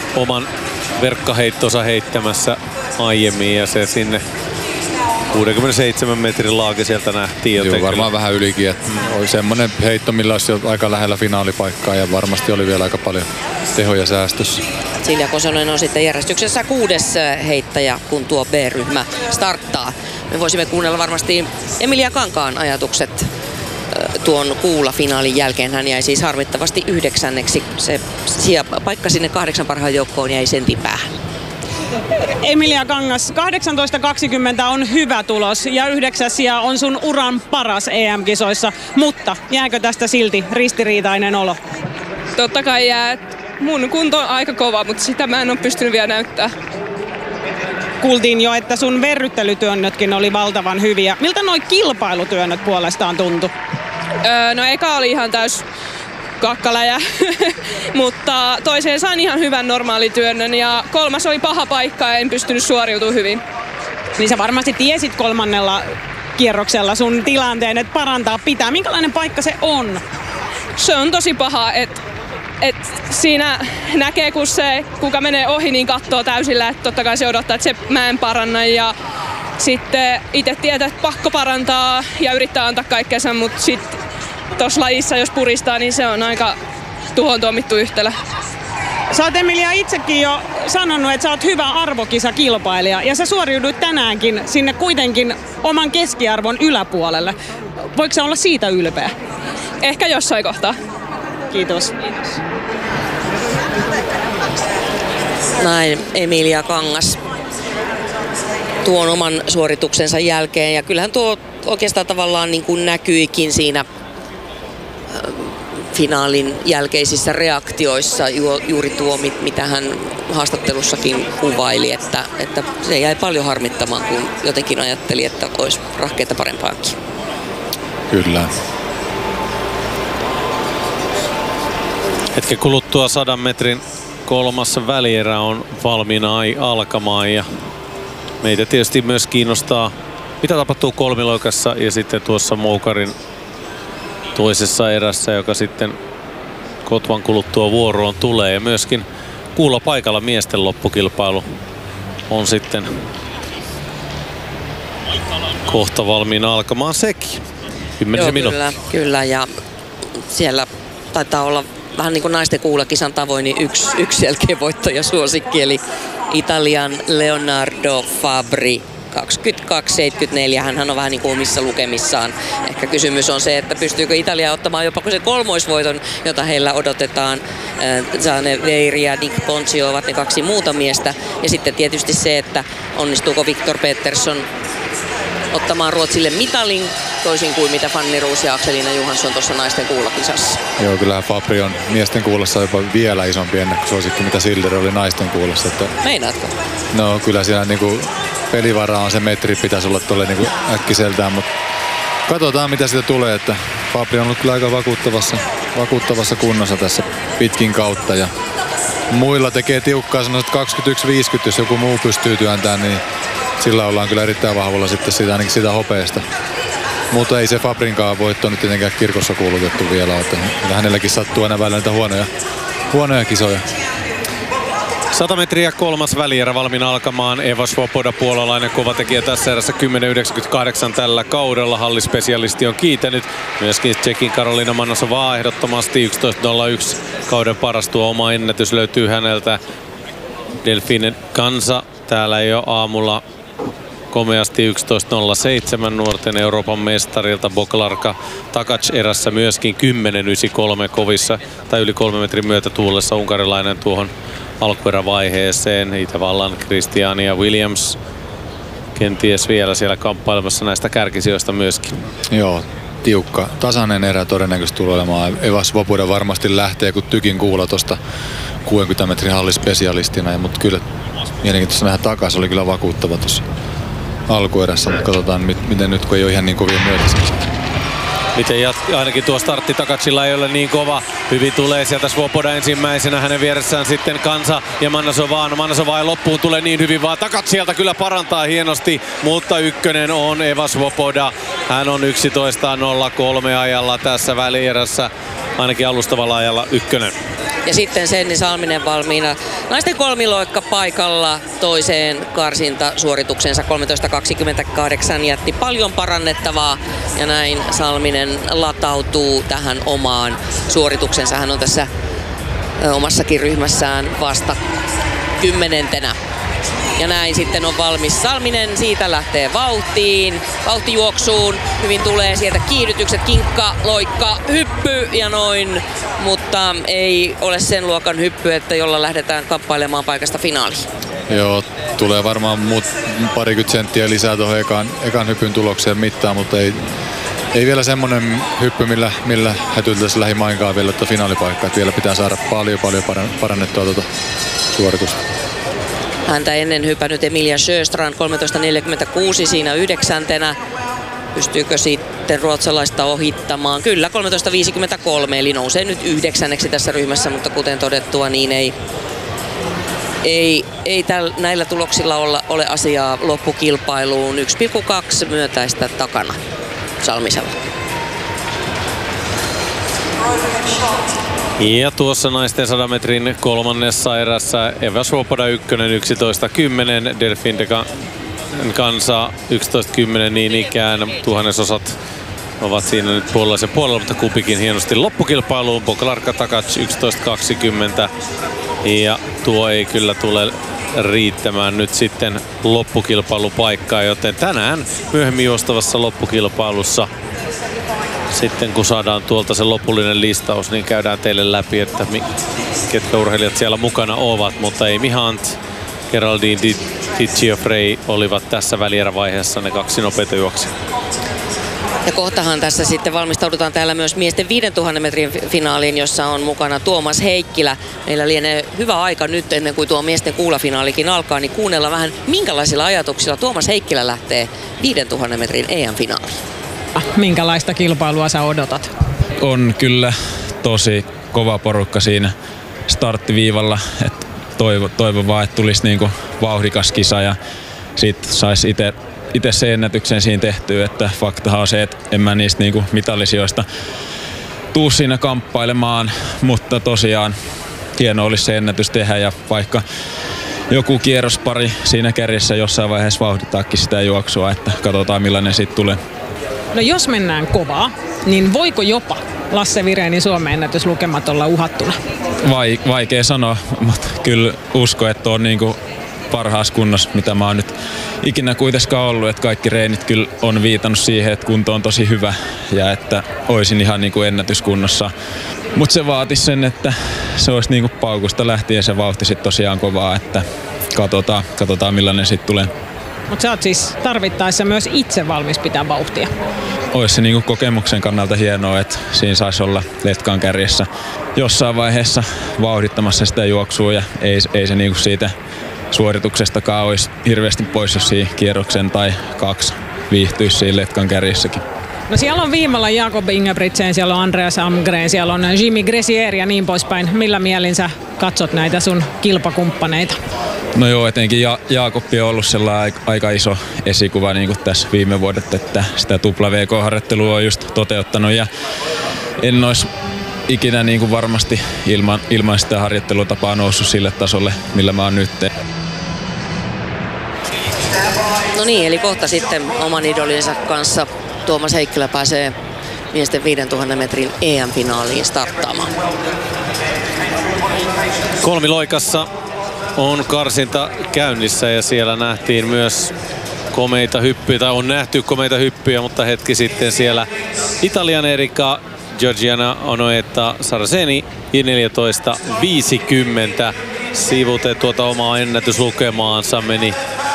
oman verkkaheittonsa heittämässä aiemmin ja se sinne 67 metrin laake sieltä nähtiin. Joten joo, varmaan vähän ylikin. Oli semmoinen heitto, millä olisi jo aika lähellä finaalipaikkaa ja varmasti oli vielä aika paljon tehoja säästössä. Silja Kosonen on sitten järjestyksessä 6. heittäjä, kun tuo B-ryhmä starttaa. Me voisimme kuunnella varmasti Emilia Kankaan ajatukset tuon kuula-finaalin jälkeen. Hän jäi siis harmittavasti 9. Se paikka sinne 8 parhaan joukkoon jäi sentin päähän. Emilia Kangas, 18.20 on hyvä tulos ja 9. sija on sun uran paras EM-kisoissa, mutta jääkö tästä silti ristiriitainen olo? Totta kai jää. Mun kunto on aika kova, mutta sitä mä en ole pystynyt vielä näyttää. Kuultiin jo, että sun verryttelytyönnötkin oli valtavan hyviä. Miltä noi kilpailutyönnöt puolestaan tuntui? No eka oli ihan täys kakkaläjä, mutta toiseen sain ihan hyvän normaalityönnön ja 3. oli paha paikka ja en pystynyt suoriutumaan hyvin. Niin sä varmasti tiesit 3. kierroksella sun tilanteen, että parantaa pitää. Minkälainen paikka se on? Se on tosi paha, että siinä näkee, kun se kuka menee ohi, niin katsoo täysillä, että totta kai se odottaa, että mä en paranna ja sitten itse tietää, että pakko parantaa ja yrittää antaa kaikkensa, mutta sitten tuossa lajissa, jos puristaa, niin se on aika tuhoon tuomittu yhtälö. Sä oot, Emilia, itsekin jo sanonut, että sä oot hyvä arvokisakilpailija ja sä suoriuduit tänäänkin sinne kuitenkin oman keskiarvon yläpuolelle. Voiko sä olla siitä ylpeä? Ehkä jossain kohtaa. Kiitos. Näin Emilia Kangas tuon oman suorituksensa jälkeen ja kyllähän tuo oikeastaan tavallaan niin kuin näkyikin siinä finaalin jälkeisissä reaktioissa juuri tuo, mitä hän haastattelussakin kuvaili, että se jäi paljon harmittamaan, kun jotenkin ajatteli, että olisi rahkeita parempaakin. Kyllä. Hetken kuluttua 100 metrin 3. välierä on valmiina alkamaan ja meitä tietysti myös kiinnostaa, mitä tapahtuu kolmiloikassa ja sitten tuossa Moukarin toisessa erässä, joka sitten kotvan kuluttua vuoroon tulee. Ja myöskin kuulla paikalla miesten loppukilpailu on sitten kohta valmiina alkamaan sekin. 10 minuuttia. Kyllä, ja siellä taitaa olla vähän niin kuin naisten kuulakisan tavoin, niin yksi selkeä voittajasuosikki, eli Italian Leonardo Fabri. 22.74, hän on vähän niin kuin omissa lukemissaan. Ehkä kysymys on se, että pystyykö Italia ottamaan jopa se kolmoisvoiton, jota heillä odotetaan. Zane Veiri ja Nick Ponzio ovat ne 2 muuta miestä. Ja sitten tietysti se, että onnistuuko Viktor Petersson ottamaan Ruotsille mitalin, toisin kuin mitä Fanny Roos ja Akselina Johansson tuossa naisten kuulakisassa. Joo, kyllähän Fabri on miesten kuulassa jopa vielä isompi ennakkosuosikki, mitä Silder oli naisten kuulassa. Että meinaatko? No kyllä siinä niinku pelivaraa on, se metri pitäisi olla tuolle niinku äkkiseltään, mutta katsotaan mitä siitä tulee, että Fabri on ollut kyllä aika vakuuttavassa kunnossa tässä pitkin kautta ja muilla tekee tiukkaa, sanoisin, että 21.50, jos joku muu pystyy työntämään, niin sillä ollaan kyllä erittäin vahvalla sitten siitä, ainakin sitä hopeesta. Mutta ei se Fabrinkaan voitto nyt tietenkään kirkossa kuulutettu vielä, että hänelläkin sattuu aina välillä niitä huonoja kisoja. 100 metriä 3. välierä valmiina alkamaan. Eva Svoboda, puolalainen kovatekijä tässä erässä 10.98 tällä kaudella. Hallispesialisti on kiitänyt. Myöskin Tšekin Karolina Manasovaa ehdottomasti 11.01 kauden paras. Tuo oma ennätys löytyy häneltä. Delfine Kansa täällä jo aamulla komeasti 11.07 nuorten Euroopan mestarilta. Boklarka Takac erässä myöskin 10.93 kovissa tai yli 3 metrin myötätuulessa unkarilainen tuohon alkuerävaiheeseen. Itävallan Christiania Williams kenties vielä siellä kamppailemassa näistä kärkisijoista myöskin. Joo, tiukka tasainen erä todennäköisesti tulee olemaan. Eva Svoboda varmasti lähtee kuin tykin kuulla tuosta 60 metrin hallispesialistina, mutta kyllä mielenkiintoista nähdä takaisin, oli kyllä vakuuttava tuossa alkuerässä, mutta katsotaan miten nyt kun ei ole ihan niin kovin myötäisiä. Miten ainakin tuo startti Takacilla ei ole niin kova. Hyvin tulee sieltä Svoboda ensimmäisenä, hänen vieressään sitten Kansa ja Manasova. No Manasova ei loppuun tule niin hyvin, vaan Takac sieltä kyllä parantaa hienosti, mutta ykkönen on Eva Svoboda. Hän on 11.03 ajalla tässä välierässä, ainakin alustavalla ajalla ykkönen. Ja sitten Senni Salminen valmiina. Naisten kolmiloikka paikalla toiseen karsintasuorituksensa 13.28 jätti paljon parannettavaa ja näin Salminen latautuu tähän omaan suorituksensa. Hän on tässä omassakin ryhmässään vasta 10. Ja näin sitten on valmis Salminen, siitä lähtee vauhtiin, vauhtijuoksuun, hyvin tulee sieltä kiihdytykset, kinkka, loikka, hyppy ja noin, mutta ei ole sen luokan hyppy, että jolla lähdetään kamppailemaan paikasta finaaliin. Joo, tulee varmaan parikymmentä senttiä lisää tuohon ekan hypyn tulokseen mittaan, mutta ei vielä semmonen hyppy, millä hätyltäisi lähimainkaan vielä tuota finaalipaikkaa, että vielä pitää saada paljon parannettua tuota suoritusta. Häntä ennen hypännyt Emilia Sjöstrand 13.46 siinä 9. Pystyykö sitten ruotsalaista ohittamaan? Kyllä, 13.53, eli nousee nyt 9. tässä ryhmässä, mutta kuten todettua, niin ei näillä tuloksilla ole asiaa loppukilpailuun. 1,2 myötäistä takana Salmisella. Ja tuossa naisten 100 metrin kolmannessa erässä Eva Svoboda 1, 11.10, Delphine de Kansa 11.10 niin ikään. Tuhannesosat ovat siinä nyt puolella mutta kumpikin hienosti loppukilpailuun. Boglarka Takac 11.20 ja tuo ei kyllä tule riittämään nyt sitten loppukilpailupaikkaa, joten tänään myöhemmin juostavassa loppukilpailussa sitten kun saadaan tuolta se lopullinen listaus, niin käydään teille läpi, että ketkä urheilijat siellä mukana ovat. Mutta Amy Hunt, Geraldine Di-Giuffre olivat tässä välierävaiheessa ne 2 nopeita juoksijaa. Ja kohtahan tässä sitten valmistaudutaan täällä myös miesten 5000 metrin finaaliin, jossa on mukana Tuomas Heikkilä. Meillä lienee hyvä aika nyt ennen kuin tuo miesten kuulafinaalikin alkaa, niin kuunnella vähän minkälaisilla ajatuksilla Tuomas Heikkilä lähtee 5000 metrin EM-finaaliin. Minkälaista kilpailua sä odotat? On kyllä tosi kova porukka siinä starttiviivalla. Et toivon vaan, että tulisi niinku vauhdikas kisa ja sit saisi itse se ennätyksen siinä tehtyä. Että faktahan on se, että en mä niistä niinku mitallisijoista tuu siinä kamppailemaan, mutta tosiaan hieno olisi se ennätys tehdä ja vaikka joku kierrospari siinä kärjessä jossain vaiheessa vauhditaakin sitä juoksua, että katsotaan millainen siitä tulee. No jos mennään kovaa, niin voiko jopa Lasse Virénin Suomen ennätyslukemat olla uhattuna? Vaikea sanoa, mutta kyllä usko, että on niinku parhaassa kunnossa, mitä mä oon nyt ikinä kuitenkaan ollut. Että kaikki reenit kyllä on viitannut siihen, että kunto on tosi hyvä ja että oisin ihan niinku ennätyskunnossa. Mutta se vaatisi sen, että se olisi niinku paukusta lähtien se vauhti sit tosiaan kovaa, että katsotaan millainen siitä tulee. Mutta sä oot siis tarvittaessa myös itse valmis pitää vauhtia. Olisi se niinku kokemuksen kannalta hienoa, että siinä saisi olla letkan kärjessä jossain vaiheessa vauhdittamassa sitä juoksua ja ei se niinku siitä suorituksestakaan olisi hirveästi pois, jos siinä kierroksen tai 2 viihtyisi siinä letkan kärjessäkin. No siellä on viimalla Jakob Ingebrigtsen, siellä on Andreas Almgren, siellä on Jimmy Gressier ja niin poispäin. Millä mielin sä katsot näitä sun kilpakumppaneita? No joo, etenkin Jaakobbi on ollut sellainen aika iso esikuva niin kuin tässä viime vuodet, että sitä WK-harjoittelua on just toteuttanut ja en olisi ikinä niin kuin varmasti ilman sitä harjoittelutapaa noussut sille tasolle, millä mä oon nyt. No niin, eli kohta sitten oman idolinsa kanssa Tuomas Heikkilä pääsee miesten 5000 metrin EM-finaaliin starttaamaan. Kolmiloikassa on karsinta käynnissä ja siellä nähtiin myös komeita hyppyjä, tai on nähty komeita hyppyjä, mutta hetki sitten siellä Italian Erika Georgiana Onoetta Saraceni 14.50 sivute tuota omaa ennätyslukemaansa, meni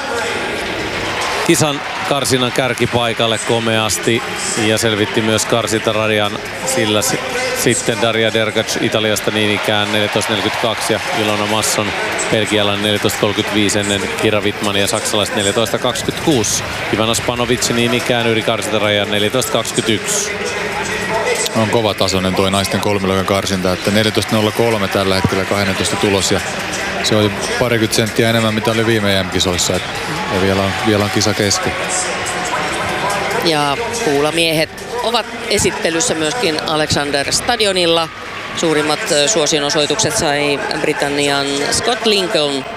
kisan karsinnan kärkipaikalle komeasti ja selvitti myös karsintaradian, sillä sitten Daria Dergac Italiasta niin ikään 14.42 ja Ilona Masson belgialainen 14.35 ennen Kira Wittmann ja saksalaiset 14.26. Ivana Spanovic niin ikään yli karsintarajan 14.21. On kova tasoinen tuo naisten kolmiloikan karsinta, että 14.03 tällä hetkellä 12 tulos ja se on parikymmentä senttiä enemmän mitä oli viime EM-kisoissa ja vielä on kisa kesken. Ja kuulamiehet ovat esittelyssä myöskin Alexander Stadionilla. Suurimmat suosionosoitukset sai Britannian Scott Lincoln,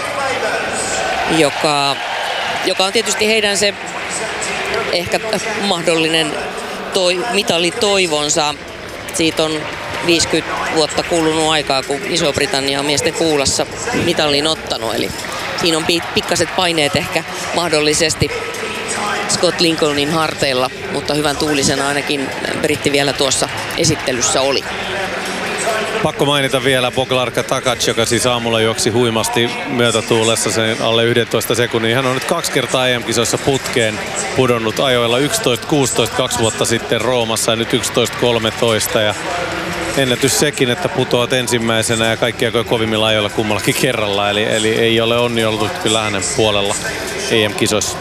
joka on tietysti heidän se ehkä mahdollinen mitalitoivonsa. Siitä on 50 vuotta kulunut aikaa, kun Iso-Britannia on miesten kuulassa mitalin ottanut. Eli siinä on pikkaset paineet ehkä mahdollisesti Scott Lincolnin harteilla, mutta hyvän tuulisena ainakin britti vielä tuossa esittelyssä oli. Pakko mainita vielä Boglarka Takac, joka siis aamulla juoksi huimasti myötätuulessa sen alle 11 sekunnin. Hän on nyt 2 kertaa EM-kisoissa putkeen pudonnut ajoilla 11.16 2 vuotta sitten Roomassa ja nyt 11.13. Ja ennätys sekin, että putoat ensimmäisenä ja kaikki aikoja kovimmilla ajoilla kummallakin kerralla. Eli ei ole onni ollut kyllä hänen puolella EM-kisoissa.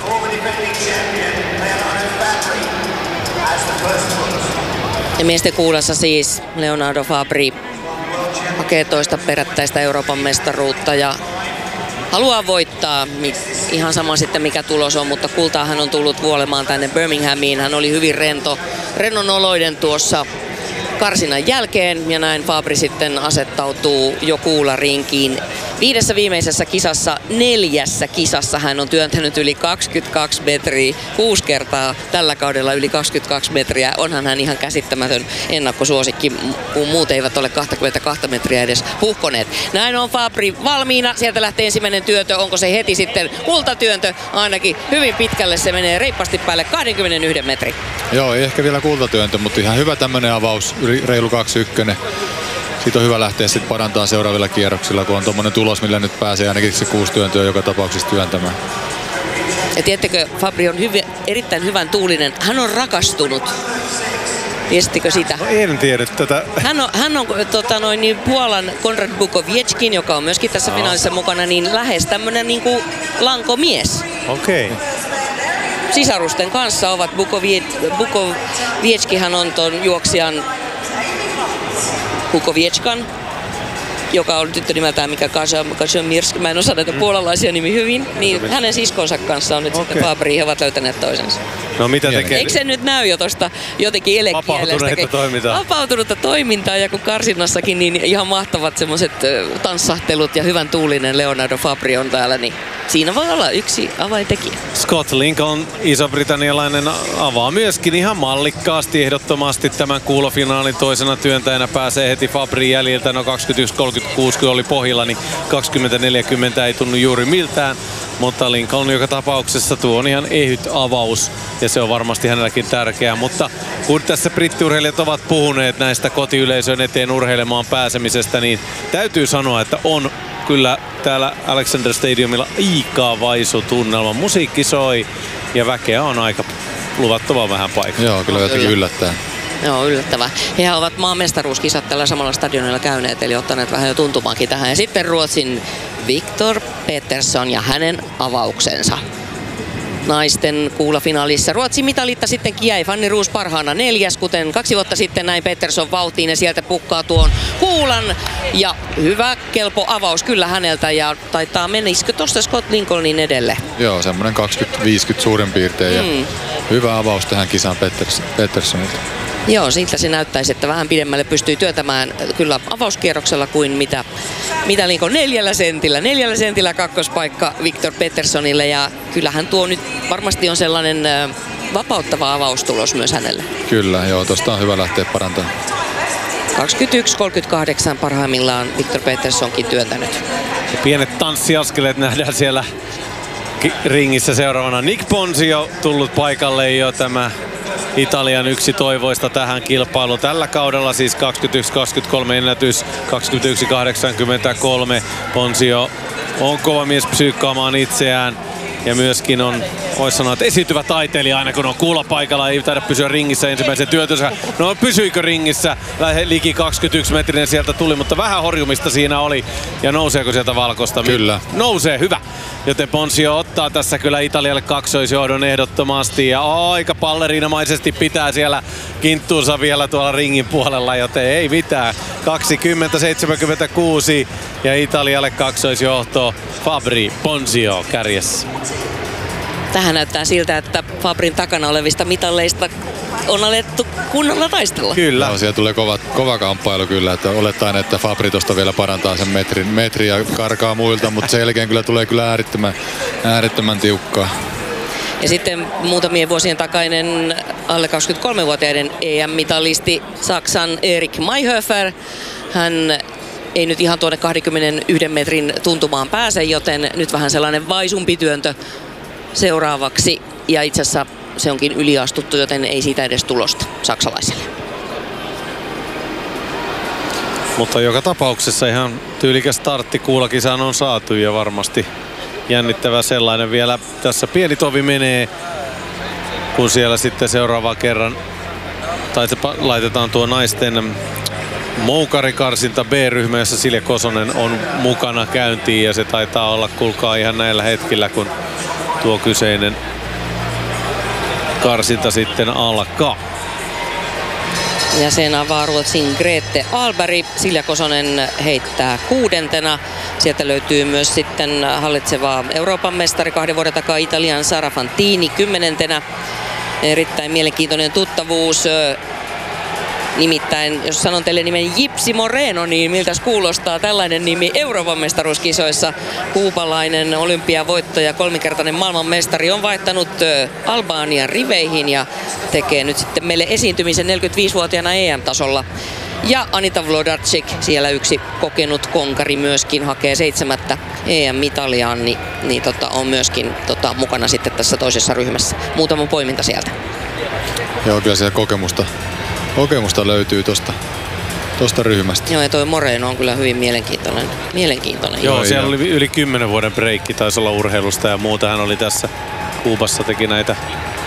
Ja miesten kuulassa siis Leonardo Fabri hakee toista perättäistä Euroopan mestaruutta ja haluaa voittaa. Ihan sama sitten mikä tulos on, mutta kultaa hän on tullut vuolemaan tänne Birminghamiin. Hän oli hyvin rennon oloiden tuossa karsinan jälkeen ja näin Fabri sitten asettautuu jo kuularinkiin. 5 viimeisessä kisassa, 4 kisassa hän on työntänyt yli 22 metriä, 6 kertaa tällä kaudella yli 22 metriä. Onhan hän ihan käsittämätön ennakkosuosikki, kun muut eivät ole 22 metriä edes puhkoneet. Näin on Fabri valmiina, sieltä lähtee ensimmäinen työntö, onko se heti sitten kultatyöntö? Ainakin hyvin pitkälle se menee reippaasti päälle 21 metri. Joo, ei ehkä vielä kultatyöntö, mutta ihan hyvä tämmönen avaus, reilu 2-1. Siitä on hyvä lähteä sitten parantaa seuraavilla kierroksilla, kun on tommonen tulos, millä nyt pääsee ainakin se 6 työntöä joka tapauksessa työntämään. Ja tiedättekö, Fabri on erittäin hyvän tuulinen. Hän on rakastunut. Tiesittekö sitä? No en tiedä tätä. Hän on Puolan Konrad Bukowieczkin, joka on myöskin tässä finaalissa mukana, niin lähes tämmönen niinku lankomies. Okei. Sisarusten kanssa ovat Bukowieczkihan on ton juoksijan Bukowieczkan, joka on tyttönimeltään mikä Kazimierz, mä en osaa näitä puolalaisia nimi hyvin, niin hänen siskonsa kanssa on nyt sitten Fabri, he ovat löytäneet toisensa. No mitä tekee? Eikö se nyt näy jo tosta jotenkin elekielestäkin? Vapautunutta toimintaa ja kun karsinnassakin niin ihan mahtavat semmoiset tanssahtelut ja hyvän tuulinen Leonardo Fabri on täällä, niin siinä voi olla yksi avaintekijä. Scott Lincoln, iso-britannialainen, avaa myöskin ihan mallikkaasti ehdottomasti tämän kuulofinaalin toisena työntäjänä, pääsee heti Fabrin jäljiltä, no 21.36 kun oli pohjilla, niin 20.40 ei tunnu juuri miltään, mutta Lincoln joka tapauksessa tuo on ihan ehyt avaus ja se on varmasti hänelläkin tärkeää, mutta kun tässä brittiurheilijat ovat puhuneet näistä kotiyleisön eteen urheilemaan pääsemisestä, niin täytyy sanoa, että on kyllä täällä Alexander Stadiumilla aika vaisu tunnelma. Musiikki soi ja väkeä on aika luvattoman vähän paikalla. Joo, kyllä jotenkin yllättää. Joo, yllättävää. Hehän ovat maanmestaruuskisat tällä samalla stadionilla käyneet, eli ottaneet vähän jo tuntumaankin tähän. Ja sitten Ruotsin Victor Petersson ja hänen avauksensa. Naisten kuulafinaalissa Ruotsin mitalitta sitten jäi Fanny Roos parhaana 4, kuten 2 vuotta sitten näin Petersson vauhtiin ja sieltä pukkaa tuon kuulan. Ja hyvä kelpo avaus kyllä häneltä ja taitaa menisikö tuosta Scott Lincolnin edelle? Joo, semmoinen 20-50 suurin piirtein ja hyvä avaus tähän kisaan Peterssonilta. Joo, siltä se näyttäisi, että vähän pidemmälle pystyy työtämään kyllä avauskierroksella kuin mitä Lincoln 4 sentillä. 4 sentillä kakkospaikka Victor Peterssonille ja kyllähän tuo nyt varmasti on sellainen vapauttava avaustulos myös hänelle. Kyllä, joo, tosta on hyvä lähteä parantamaan. 21.38 parhaimmillaan Victor Peterssonkin työntänyt. Ja pienet tanssiaskeleet nähdään siellä ringissä seuraavana. Nick Ponzio tullut paikalle jo tämä Italian yksi toivoista tähän kilpailuun. Tällä kaudella siis 21.23 ennätys, 21.83. Ponzio on kova mies psyykkaamaan itseään ja myöskin on, voisi sanoa, että esiintyvä taiteilija aina kun on kuulapaikalla, ei taida pysyä ringissä ensimmäisen työtönsä. No pysyikö ringissä? Liki 21 metrinen sieltä tuli, mutta vähän horjumista siinä oli. Ja nouseeko sieltä valkosta? Kyllä. Nousee, hyvä. Joten Ponzio ottaa tässä kyllä Italialle kaksoisjohdon ehdottomasti ja aika balleriinamaisesti pitää siellä kinttuunsa vielä tuolla ringin puolella, joten ei mitään. 20-76 ja Italialle kaksoisjohto. Fabri, Ponzio kärjessä. Tähän näyttää siltä, että Fabrin takana olevista mitalleista on alettu kunnolla taistella. Kyllä. Joo, siellä tulee kova kamppailu kyllä, että olettaen, että Fabri tosta vielä parantaa sen metri ja karkaa muilta, mutta sen jälkeen kyllä tulee kyllä äärettömän tiukkaa. Ja sitten muutamien vuosien takainen alle 23-vuotiaiden EM-mitalisti Saksan Erik Mayhofer. Hän ei nyt ihan tuonne 21 metrin tuntumaan pääse, joten nyt vähän sellainen vaisumpi työntö seuraavaksi. Ja itse asiassa se onkin yliastuttu, joten ei siitä edes tulosta saksalaiselle. Mutta joka tapauksessa ihan tyylikäs startti kuulakisaan on saatu ja varmasti jännittävä sellainen vielä. Tässä pieni tovi menee, kun siellä sitten seuraava kerran laitetaan tuo naisten moukarikarsinta B-ryhmä, jossa Silja Kosonen on mukana käyntiin ja se taitaa olla, kuulkaa, ihan näillä hetkillä, kun tuo kyseinen karsinta sitten alkaa. Ja sen avaa Ruotsin Grete Ahlberg. Silja Kosonen heittää 6. Sieltä löytyy myös sitten hallitseva Euroopan mestari 2 vuoden takaa Italian Sara Fantini 10. Erittäin mielenkiintoinen tuttavuus. Nimittäin, jos sanon teille nimen Gypsy Moreno, niin miltäs kuulostaa tällainen nimi Euroopan mestaruuskisoissa? Kuupalainen olympiavoittaja, 3-kertainen maailmanmestari on vaihtanut Albanian riveihin ja tekee nyt sitten meille esiintymisen 45-vuotiaana EM-tasolla. Ja Anita Wlodarczyk, siellä yksi kokenut konkari, myöskin hakee 7. EM-mitaliaan, niin on myöskin mukana sitten tässä toisessa ryhmässä. Muutama poiminta sieltä. Joo, kyllä siellä kokemusta löytyy tosta ryhmästä. Joo, ja toi Moreno on kyllä hyvin mielenkiintoinen. Joo, siellä oli yli 10 vuoden breikki, taisi olla urheilusta ja muuta. Hän oli tässä Kuubassa, teki näitä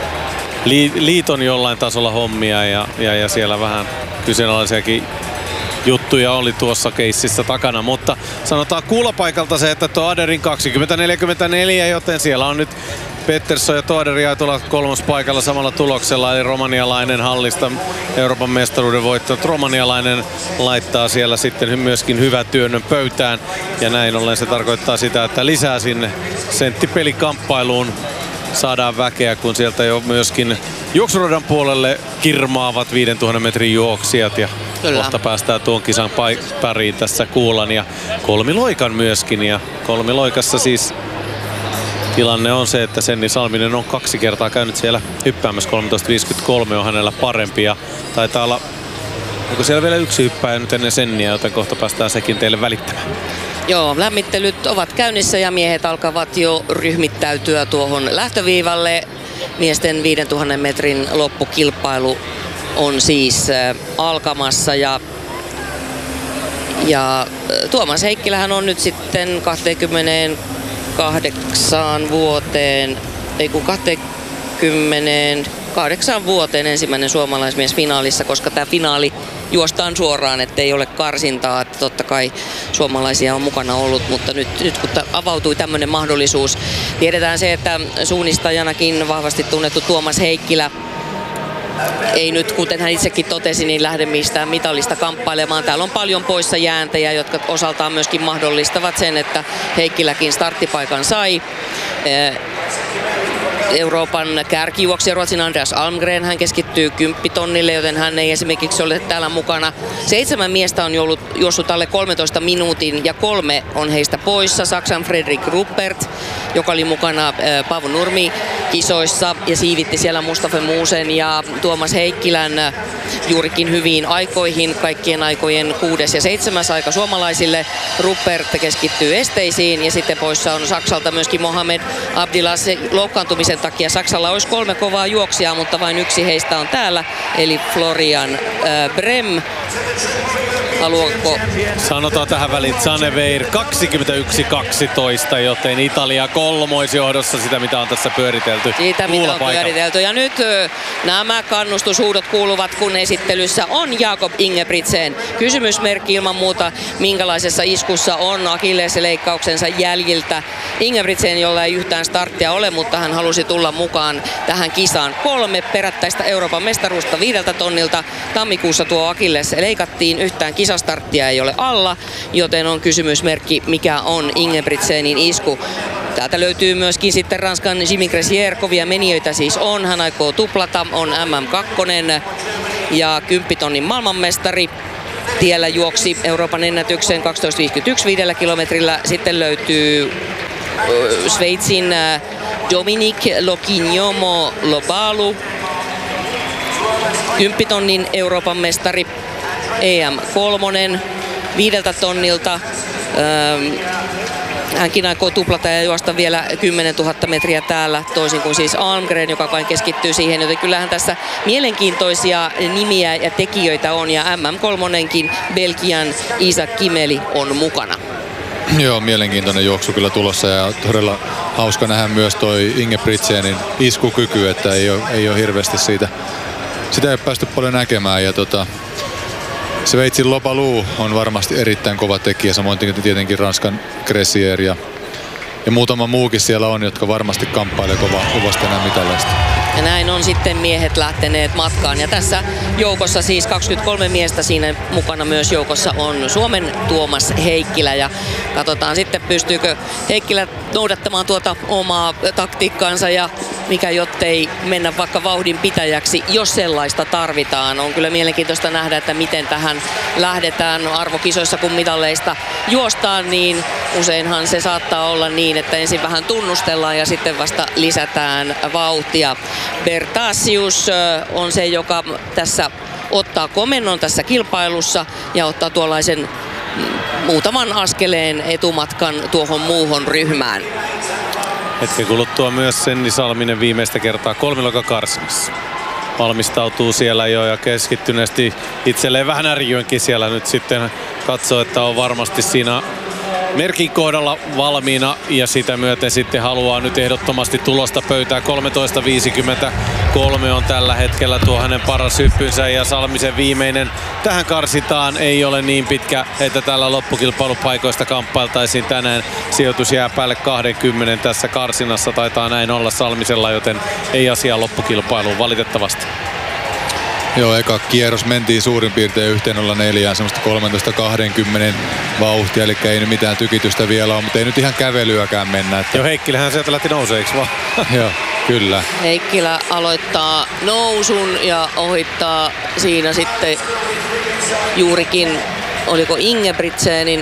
liiton jollain tasolla hommia ja siellä vähän kyseenalaisiakin juttuja oli tuossa keississä takana, mutta sanotaan kuulapaikalta se, että tuo Aderin 20-44, joten siellä on nyt Pettersson ja Toaderi Aitola 3. paikalla samalla tuloksella, eli romanialainen hallista Euroopan mestaruuden voittanut romanialainen laittaa siellä sitten myöskin hyvän työnnön pöytään, ja näin ollen se tarkoittaa sitä, että lisää sinne senttipelikamppailuun saadaan väkeä, kun sieltä jo myöskin juoksuradan puolelle kirmaavat 5000 metrin juoksijat ja kyllä. Kohta päästään tuon kisan pariin tässä Kuulan ja kolmiloikan myöskin, ja kolmiloikassa siis tilanne on se, että Senni Salminen on 2 kertaa käynyt siellä hyppäämässä. 13.53 on hänellä parempi ja taitaa olla, onko siellä vielä yksi hyppääjä nyt ennen Senniä, joten kohta päästään sekin teille välittämään. Joo, lämmittelyt ovat käynnissä ja miehet alkavat jo ryhmittäytyä tuohon lähtöviivalle. Miesten 5000 metrin loppukilpailu on siis alkamassa ja Tuomas Heikkilähän on nyt sitten 28 vuoteen ensimmäinen suomalaismies finaalissa, koska tämä finaali juostaan suoraan, ettei ole karsintaa. Että totta kai suomalaisia on mukana ollut, mutta nyt kun avautui tämmöinen mahdollisuus, tiedetään se, että suunnistajanakin vahvasti tunnettu Tuomas Heikkilä ei nyt, kuten hän itsekin totesi, niin lähde mistään mitalista kamppailemaan. Täällä on paljon poissa jääntäjä, jotka osaltaan myöskin mahdollistavat sen, että Heikkiläkin starttipaikan sai. Euroopan kärkijuoksija Ruotsin Andreas Almgren, hän keskittyy 10 tonnille, joten hän ei esimerkiksi ole täällä mukana. 7 miestä on juossut alle 13 minuutin ja 3 on heistä poissa. Saksan Fredrik Ruppert, joka oli mukana Paavo Nurmi kisoissa ja siivitti siellä Mustafa Muusen ja Tuomas Heikkilän juurikin hyviin aikoihin, kaikkien aikojen 6. ja 7. aika suomalaisille. Ruppert keskittyy esteisiin ja sitten poissa on Saksalta myöskin Mohamed Abdilas loukkaantumisen takia. Saksalla olisi 3 kovaa juoksijaa, mutta vain yksi heistä on täällä, eli Florian Brem. Haluanko? Sanotaan tähän väliin Zaneveir 21.12, joten Italia kolmoisjohdossa sitä, mitä on tässä pyöritelty. Siitä, mitä on pyöritelty. Ja nyt nämä kannustushuudot kuuluvat, kun esittelyssä on Jakob Ingebrigtsen. Kysymysmerkki ilman muuta, minkälaisessa iskussa on Achilles-leikkauksensa jäljiltä. Ingebrigtsen, jolla ei yhtään starttia ole, mutta hän halusi tulla mukaan tähän kisaan. 3 perättäistä Euroopan mestaruutta 5 tonnilta. Tammikuussa tuo Achilles leikattiin, yhtään kisastarttia ei ole alla, joten on kysymysmerkki, mikä on Ingebrigtsenin isku. Täältä löytyy myöskin sitten Ranskan Jimmy Gressier, kovia menijöitä siis on. Hän aikoo tuplata, on MM2 ja 10 tonnin maailmanmestari. Tiellä juoksi Euroopan ennätyksen 12.51 5 kilometrillä. Sitten löytyy Sveitsin Dominique Loquignomo Lobalu, 10 tonnin Euroopan mestari, EM3 5 tonnilta. Hänkin aikoo tuplata ja juosta vielä 10 000 metriä täällä, toisin kuin siis Almgren, joka vain keskittyy siihen. Joten kyllähän tässä mielenkiintoisia nimiä ja tekijöitä on, ja MM3:nkin Belgian Isaac Kimeli on mukana. Joo, mielenkiintoinen juoksu kyllä tulossa ja todella hauska nähdä myös toi Ingebrigtsenin iskukyky, että ei ole hirveästi sitä ei ole päästy paljon näkemään. Ja Sveitsin Lobalu on varmasti erittäin kova tekijä, samoin tietenkin Ranskan Gressier ja muutama muukin siellä on, jotka varmasti kamppailee kovasti nämä mitaleista. Ja näin on sitten miehet lähteneet matkaan. Ja tässä joukossa siis 23 miestä, siinä mukana myös joukossa on Suomen Tuomas Heikkilä. Ja katsotaan sitten, pystyykö Heikkilä noudattamaan tuota omaa taktiikkaansa ja mikä jottei mennä vaikka vauhdin pitäjäksi, jos sellaista tarvitaan. On kyllä mielenkiintoista nähdä, että miten tähän lähdetään arvokisoissa, kun mitaleista juostaan, niin useinhan se saattaa olla niin, että ensin vähän tunnustellaan ja sitten vasta lisätään vauhtia. Bertasius on se, joka tässä ottaa komennon tässä kilpailussa ja ottaa tuollaisen muutaman askeleen etumatkan tuohon muuhun ryhmään. Hetken kuluttua myös Senni Salminen viimeistä kertaa kolmiloikakarsinassa. Valmistautuu siellä jo ja keskittyneesti itselleen vähän ärjyönkin siellä nyt sitten katsoo, että on varmasti siinä merkin kohdalla valmiina ja sitä myöten sitten haluaa nyt ehdottomasti tulosta pöytään. 13.53 on tällä hetkellä tuo hänen paras hyppynsä ja Salmisen viimeinen tähän karsitaan ei ole niin pitkä, että tällä loppukilpailupaikoista kamppailtaisiin tänään. Sijoitus jää päälle 20 tässä karsinassa, taitaa näin olla Salmisella, joten ei asiaa loppukilpailuun valitettavasti. Joo, eka kierros mentiin suurin piirtein 1.04, semmoista 13.20 vauhtia, eli ei nyt mitään tykitystä vielä ole, mutta ei nyt ihan kävelyäkään mennä. Että... Joo, Heikkilähän sieltä lähti nousee, eikö vaan? Joo, kyllä. Heikkilä aloittaa nousun ja ohittaa siinä sitten juurikin, oliko Ingebrigtsenin,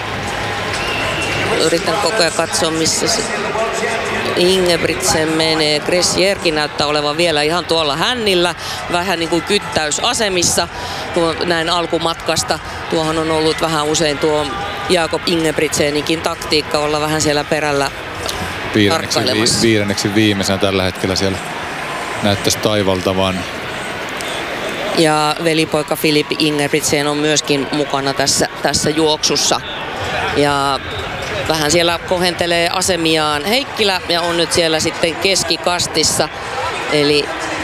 yritän koko ajan katsoa missä se Ingebrigtsen menee. Gressierkin näyttää olevan vielä ihan tuolla hännillä, vähän niin kuin kyttäysasemissa näin alkumatkasta. Tuohon on ollut vähän usein tuo Jakob Ingebrigtseninkin taktiikka olla vähän siellä perällä tarkkailemassa. Viidenneksi viimeisenä tällä hetkellä siellä näyttäisi taivaltavan. Ja velipoika Filip Ingebrigtsen on myöskin mukana tässä juoksussa. Ja vähän siellä kohentelee asemiaan Heikkilä ja on nyt siellä sitten keskikastissa. Eli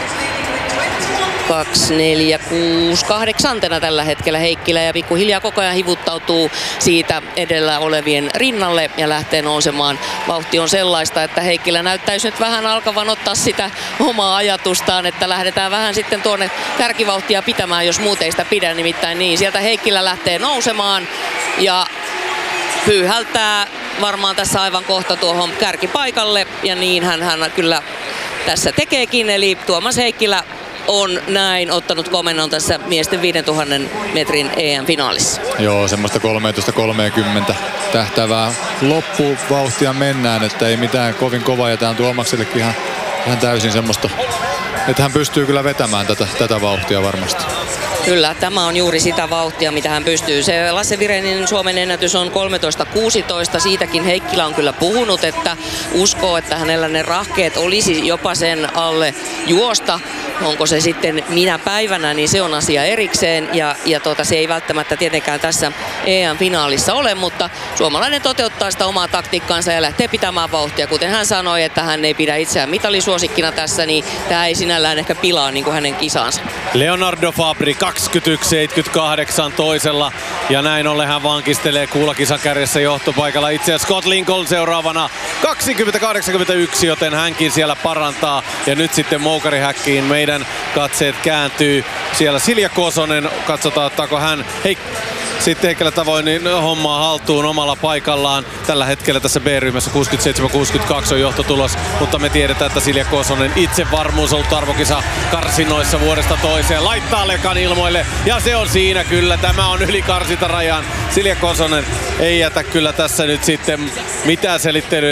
2, 4, 6, 8 tällä hetkellä Heikkilä ja pikkuhiljaa koko ajan hivuttautuu siitä edellä olevien rinnalle ja lähtee nousemaan. Vauhti on sellaista, että Heikkilä näyttäisi nyt vähän alkavan ottaa sitä omaa ajatustaan, että lähdetään vähän sitten tuonne kärkivauhtia pitämään, jos muut ei sitä pidä, nimittäin niin. Sieltä Heikkilä lähtee nousemaan ja pyyhältää varmaan tässä aivan kohta tuohon kärkipaikalle ja niin hän kyllä tässä tekeekin, eli Tuomas Heikkilä on näin ottanut komennon tässä miesten 5000 metrin EM-finaalissa. Joo, semmoista 13.30 tähtävää loppuvauhtia mennään, että ei mitään kovin kovaa ja tää on Tuomaksellekin ihan täysin semmoista, että hän pystyy kyllä vetämään tätä vauhtia varmasti. Kyllä, tämä on juuri sitä vauhtia, mitä hän pystyy. Se Lasse Virenin Suomen ennätys on 13.16. Siitäkin Heikkilä on kyllä puhunut, että uskoo, että hänellä ne rahkeet olisi jopa sen alle juosta. Onko se sitten minä päivänä, niin se on asia erikseen. Ja se ei välttämättä tietenkään tässä EM-finaalissa ole, mutta suomalainen toteuttaa sitä omaa taktiikkaansa ja lähtee pitämään vauhtia. Kuten hän sanoi, että hän ei pidä itseään mitalisuosikkina tässä, niin tämä ei sinällään ehkä pilaa niin kuin hänen kisaansa. Leonardo Fabri 21.78 toisella ja näin ollen hän vankistelee kuulakisan kärjessä johtopaikalla. Itse asiassa Scott Lincoln seuraavana 20.81, joten hänkin siellä parantaa. Ja nyt sitten moukarihäkkiin meidän katseet kääntyy. Siellä Silja Kosonen, katsotaan ottaako hän. Hei, sitten Heikkilä tavoin niin hommaa haltuun omalla paikallaan. Tällä hetkellä tässä B-ryhmässä 67-62 on johtotulos, mutta me tiedetään, että Silja Kosonen itsevarmuus on ollut arvokisa karsinoissa vuodesta toiseen. Laittaa lekan ilmoille ja se on siinä kyllä. Tämä on yli karsintarajan. Silja Kosonen ei jätä kyllä tässä nyt sitten mitään selittelyä.